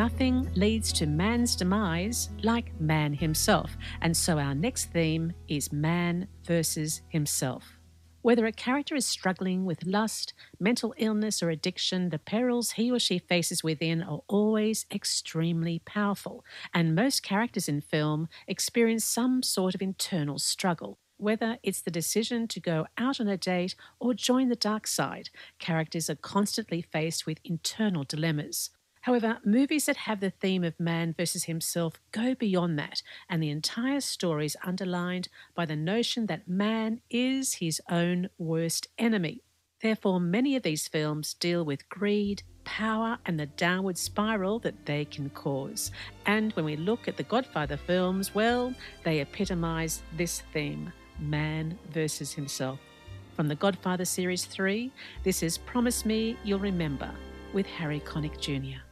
Nothing leads to man's demise like man himself, and so our next theme is man versus himself. Whether a character is struggling with lust, mental illness, or addiction, the perils he or she faces within are always extremely powerful, and most characters in film experience some sort of internal struggle. Whether it's the decision to go out on a date or join the dark side, characters are constantly faced with internal dilemmas. However, movies that have the theme of man versus himself go beyond that, and the entire story is underlined by the notion that man is his own worst enemy. Therefore, many of these films deal with greed, power, and the downward spiral that they can cause. And when we look at the Godfather films, well, they epitomise this theme, man versus himself. From the Godfather Series 3, this is Promise Me You'll Remember with Harry Connick Jr.